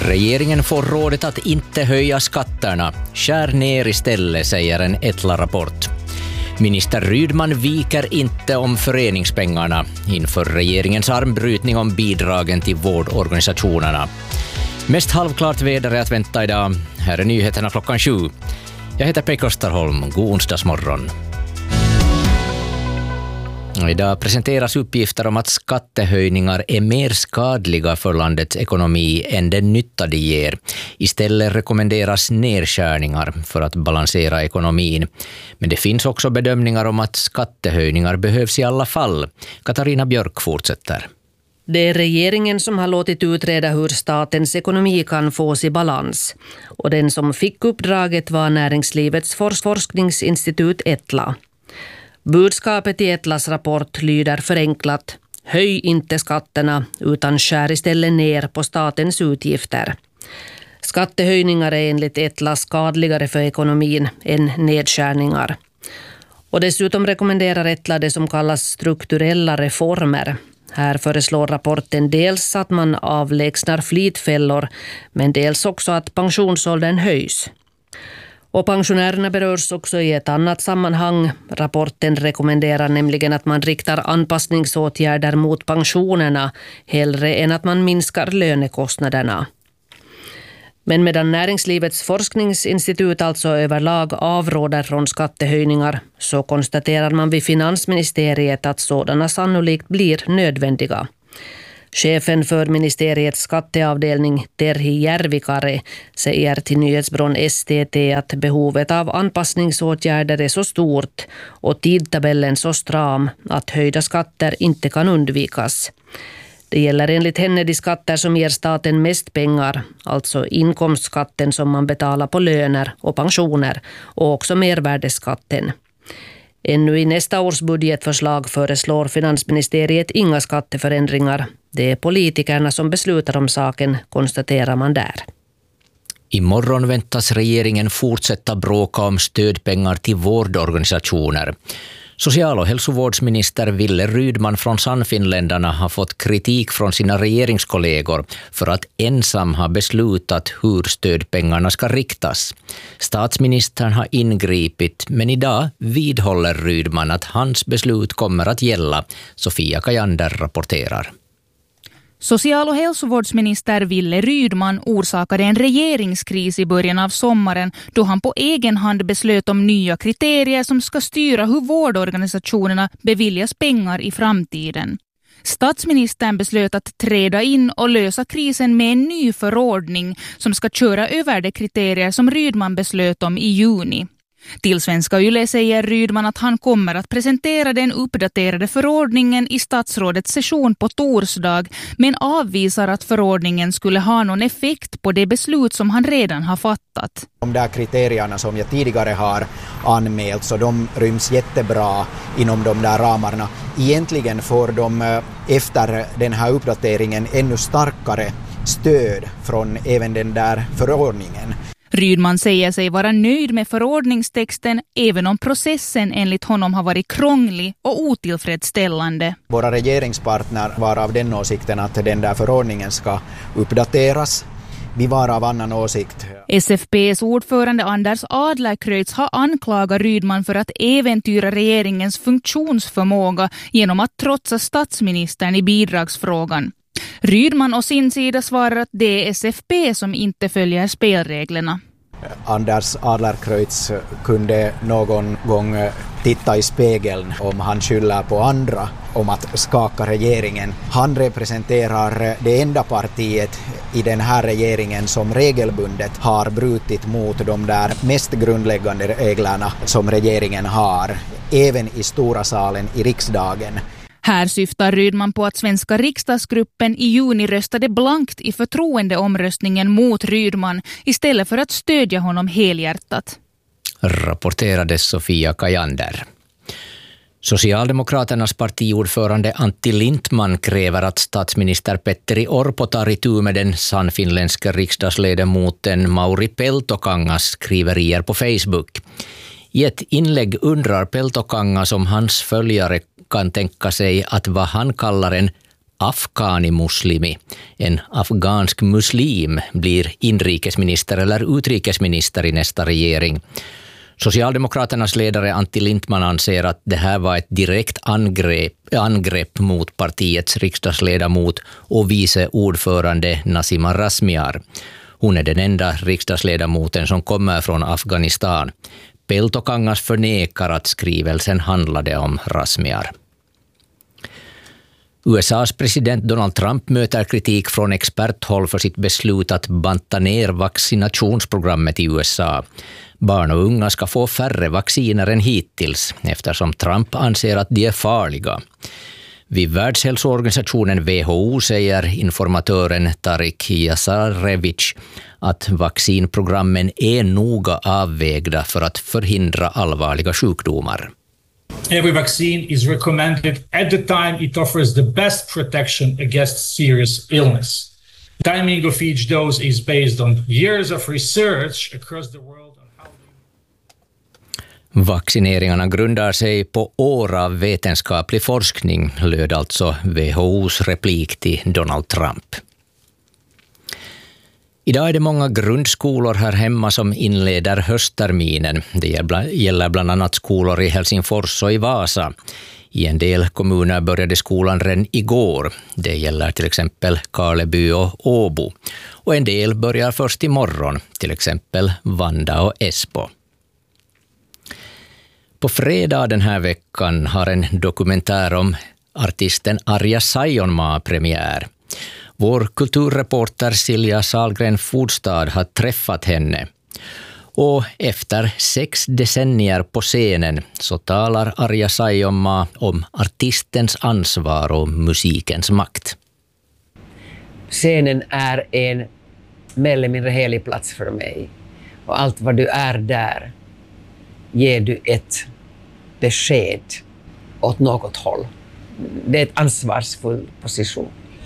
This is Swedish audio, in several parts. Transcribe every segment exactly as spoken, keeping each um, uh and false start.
Regeringen får rådet att inte höja skatterna. Skär ner istället, säger en Etla-rapport. Minister Rydman viker inte om föreningspengarna inför regeringens armbrytning om bidragen till vårdorganisationerna. Mest halvklart väder är att vänta idag. Här är nyheterna klockan sju. Jag heter Pekka Österholm. God onsdagsmorgon. Idag presenteras uppgifter om att skattehöjningar är mer skadliga för landets ekonomi än den nytta de ger. Istället rekommenderas nedskärningar för att balansera ekonomin. Men det finns också bedömningar om att skattehöjningar behövs i alla fall. Katarina Björk fortsätter. Det är regeringen som har låtit utreda hur statens ekonomi kan fås i balans. Och den som fick uppdraget var Näringslivets forskningsinstitut Etla. Budskapet i Etlas rapport lyder förenklat: höj inte skatterna utan skär istället ner på statens utgifter. Skattehöjningar är enligt Etla skadligare för ekonomin än nedskärningar. Och dessutom rekommenderar Etla det som kallas strukturella reformer. Här föreslår rapporten dels att man avlägsnar flitfällor, men dels också att pensionsåldern höjs. Och pensionärerna berörs också i ett annat sammanhang. Rapporten rekommenderar nämligen att man riktar anpassningsåtgärder mot pensionerna hellre än att man minskar lönekostnaderna. Men medan Näringslivets forskningsinstitut alltså överlag avråder från skattehöjningar, så konstaterar man vid Finansministeriet att sådana sannolikt blir nödvändiga. Chefen för ministeriets skatteavdelning Terhi Järvikare säger till nyhetsbyrån S T T att behovet av anpassningsåtgärder är så stort och tidtabellen så stram att höjda skatter inte kan undvikas. Det gäller enligt henne de skatter som ger staten mest pengar, alltså inkomstskatten som man betalar på löner och pensioner och också mervärdeskatten. Ännu i nästa års budgetförslag föreslår Finansministeriet inga skatteförändringar. Det är politikerna som beslutar om saken, konstaterar man där. Imorgon väntas regeringen fortsätta bråka om stödpengar till vårdorganisationer. Social- och hälsovårdsminister Wille Rydman från Sannfinländarna har fått kritik från sina regeringskollegor för att ensam ha beslutat hur stödpengarna ska riktas. Statsministern har ingripit, men idag vidhåller Rydman att hans beslut kommer att gälla. Sofia Kajander rapporterar. Social- och hälsovårdsminister Wille Rydman orsakade en regeringskris i början av sommaren då han på egen hand beslöt om nya kriterier som ska styra hur vårdorganisationerna beviljas pengar i framtiden. Statsministern beslöt att träda in och lösa krisen med en ny förordning som ska köra över de kriterier som Rydman beslöt om i juni. Till Svenska Yle säger Rydman att han kommer att presentera den uppdaterade förordningen i statsrådets session på torsdag, men avvisar att förordningen skulle ha någon effekt på det beslut som han redan har fattat. De där kriterierna som jag tidigare har anmält, så de ryms jättebra inom de där ramarna. Egentligen får de efter den här uppdateringen ännu starkare stöd från även den där förordningen. Rydman säger sig vara nöjd med förordningstexten även om processen enligt honom har varit krånglig och otillfredsställande. Våra regeringspartner var av den åsikten att den där förordningen ska uppdateras. Vi var av annan åsikt. S F P:s ordförande Anders Adlercreutz har anklagat Rydman för att äventyra regeringens funktionsförmåga genom att trotsa statsministern i bidragsfrågan. Rydman och sin sida svarar att det är S F P som inte följer spelreglerna. Anders Adlercreutz kunde någon gång titta i spegeln om han skyller på andra om att skaka regeringen. Han representerar det enda partiet i den här regeringen som regelbundet har brutit mot de där mest grundläggande reglerna som regeringen har, även i stora salen i riksdagen. Här syftar Rydman på att svenska riksdagsgruppen i juni röstade blankt i förtroendeomröstningen mot Rydman istället för att stödja honom helhjärtat. Rapporterade Sofia Kajander. Socialdemokraternas partiordförande Antti Lindtman kräver att statsminister Petteri Orpo tar itu med den sannfinländska riksdagsledamoten Mauri Peltokangas skriverier på Facebook. I ett inlägg undrar Peltokangas om hans följare kan tänka sig att vad han kallar en Afghani Muslimi, en afghansk muslim, blir inrikesminister eller utrikesminister i nästa regering. Socialdemokraternas ledare Antti Lindman anser att det här var ett direkt angrepp, angrepp mot partiets riksdagsledamot och vice ordförande Nazima Razmyar. Hon är den enda riksdagsledamoten som kommer från Afghanistan. Peltokangas förnekar att skrivelsen handlade om Razmyar. U S A:s president Donald Trump möter kritik från experthåll för sitt beslut att banta ner vaccinationsprogrammet i U S A. Barn och unga ska få färre vacciner än hittills eftersom Trump anser att de är farliga. Vid Världshälsoorganisationen W H O säger informatören Tarik Jasarevic att vaccinprogrammen är noga avvägda för att förhindra allvarliga sjukdomar. Every vaccine is recommended at the time it offers the best protection against serious illness. Timing of each dose is based on years of research across the world. Vaccineringarna grundar sig på år av vetenskaplig forskning, löd alltså W H O:s replik till Donald Trump. Idag är det många grundskolor här hemma som inleder höstterminen. Det gäller bland annat skolor i Helsingfors och i Vasa. I en del kommuner började skolan redan igår. Det gäller till exempel Karleby och Åbo. Och en del börjar först imorgon, till exempel Vanda och Esbo. På fredag den här veckan har en dokumentär om artisten Arja Saijonmaa premiär. Vår kulturreporter Silja Sahlgren Fodstad har träffat henne. Och efter sex decennier på scenen så talar Arja Saijonmaa om artistens ansvar och musikens makt. Scenen är en mer eller mindre helig plats för mig. Och allt vad du är där ger du ett besked åt något håll. Det är ett ansvarsfull position.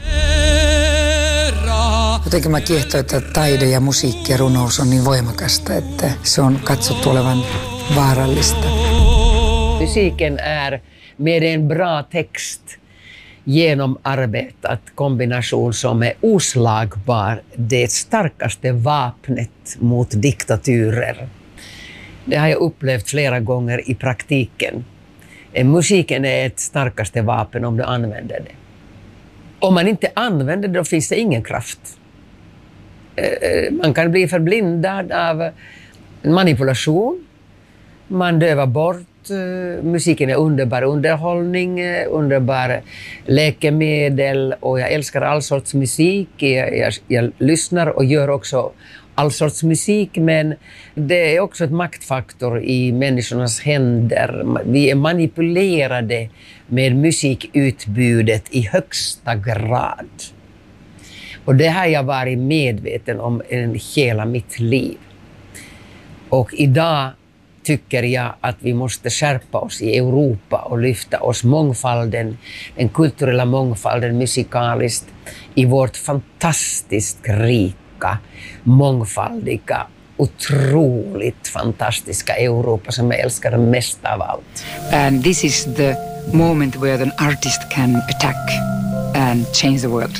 Jotenkin mä kiehtoo, että taide ja musiikki ja runous on niin voimakasta, että se on katsottu olevan vaarallista. Musiken är med en bra text genomarbetat kombination som är oslagbar, det starkaste vapnet mot diktaturer. Det har jag upplevt flera gånger i praktiken. Musiken är ett starkaste vapen om du använder det. Om man inte använder det, då finns det ingen kraft. Man kan bli förblindad av manipulation. Man dövar bort. Musiken är underbar underhållning, underbar läkemedel och jag älskar all sorts musik. Jag, jag, jag lyssnar och gör också all sorts musik, men det är också ett maktfaktor i människornas händer. Vi är manipulerade med musikutbudet i högsta grad. Och det har jag varit medveten om i hela mitt liv. Och idag tycker jag att vi måste skärpa oss i Europa och lyfta oss mångfalden, den kulturella mångfalden musikaliskt i vårt fantastiskt rika, mångfaldiga, otroligt fantastiska Europa som jag älskar mest av allt. And this is the moment where an artist can attack and change the world.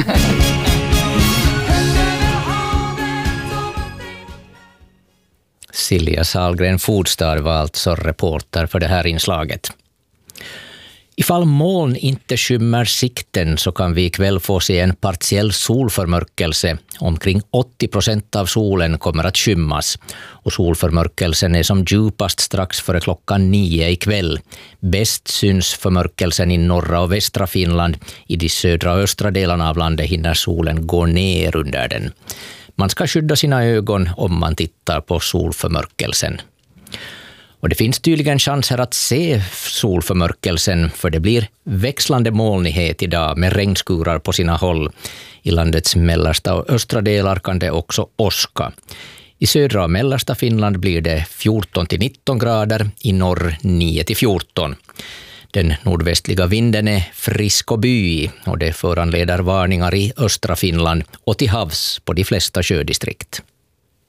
Silja Sahlgren Fodstad var alltså reporter för det här inslaget. Ifall moln inte skymmer sikten så kan vi ikväll få se en partiell solförmörkelse. Omkring åttio procent av solen kommer att skymmas. Och solförmörkelsen är som djupast strax före klockan nio ikväll. Bäst syns förmörkelsen i norra och västra Finland. I de södra och östra delarna av landet hinner solen gå ner under den. Man ska skydda sina ögon om man tittar på solförmörkelsen. Och det finns tydligen chanser att se solförmörkelsen, för det blir växlande molnighet idag med regnskurar på sina håll. I landets mellersta och östra delar kan det också åska. I södra och mellersta Finland blir det fjorton till nitton grader, i norr nio till fjorton. Den nordvästliga vinden är frisk och byig och det föranleder varningar i östra Finland och till havs på de flesta sjödistrikt.